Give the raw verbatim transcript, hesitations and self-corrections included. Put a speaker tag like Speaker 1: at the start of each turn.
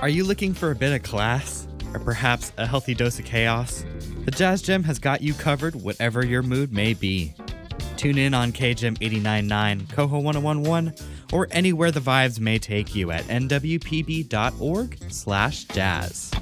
Speaker 1: Are you looking for a bit of class? Or perhaps a healthy dose of chaos? The Jazz Gym has got you covered whatever your mood may be. Tune in on K G M eighty-nine point nine, Coho one oh one point one, or anywhere the vibes may take you at n w p b dot org slash jazz.